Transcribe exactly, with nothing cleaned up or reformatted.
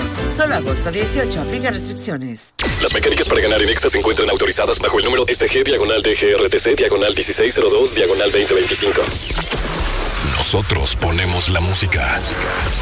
Boletos. Solo agosto dieciocho. Aplica restricciones. Las mecánicas para ganar en Exa se encuentran autorizadas bajo el número S G diagonal D G R T C diagonal dieciséis cero dos diagonal veinte veinticinco. Nosotros ponemos la música.